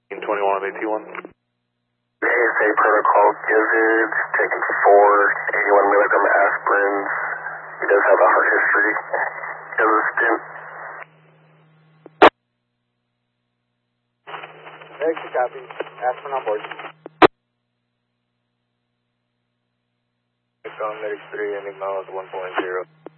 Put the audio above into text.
21 on AT1. ASA protocol given, taking 481 milligram aspirins. He does have a heart history. He has a stent. Exit copy. Aspirin on board. Medic 3 and acknowledge 1.0.